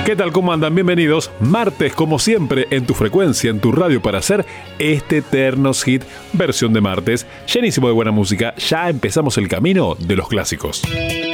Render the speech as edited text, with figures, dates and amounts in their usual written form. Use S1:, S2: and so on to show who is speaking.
S1: ¿Qué tal? ¿Cómo andan? Bienvenidos. Martes, como siempre, en tu frecuencia, en tu radio, para hacer este Eternos Hit versión de martes. Llenísimo de buena música. Ya empezamos el camino de los clásicos.